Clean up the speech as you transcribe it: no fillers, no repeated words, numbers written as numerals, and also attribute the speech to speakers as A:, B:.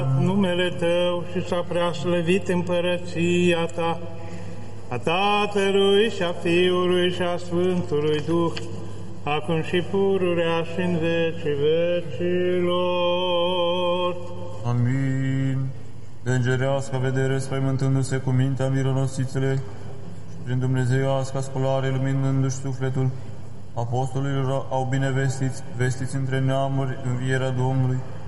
A: numele Tău și s-a preaslăvit împărăția Ta, a Tatălui și a Fiului și a Sfântului Duh, acum și pururea și în vecii vecilor.
B: Amin. De îngerească vedere, spăimântându-se cu mintea mironosițele și prin dumnezeiasca sculare luminându-și sufletul, apostolilor au binevestiți, vestiți între neamuri învierea Domnului,